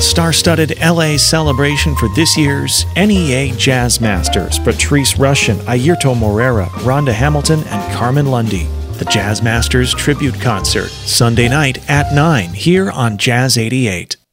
star-studded LA celebration for this year's NEA Jazz Masters. Patrice Rushen, Airto Moreira, Rhonda Hamilton, and Carmen Lundy. The Jazz Masters Tribute Concert, Sunday night at 9 here on Jazz 88.